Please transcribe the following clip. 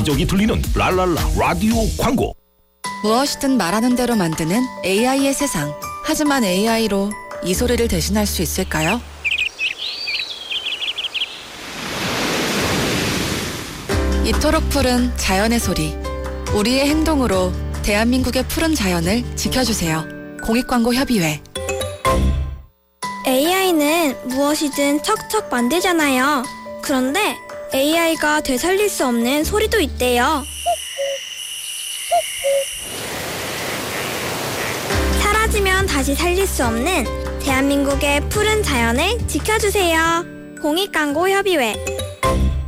여기저기 들리는 랄랄라 라디오 광고. 무엇이든 말하는 대로 만드는 AI의 세상. 하지만 AI로 이 소리를 대신할 수 있을까요? 이토록 푸른 자연의 소리. 우리의 행동으로 대한민국의 푸른 자연을 지켜주세요. 공익광고협의회. AI는 무엇이든 척척 만들잖아요. 그런데 AI가 되살릴 수 없는 소리도 있대요. 사라지면 다시 살릴 수 없는 대한민국의 푸른 자연을 지켜주세요. 공익광고협의회.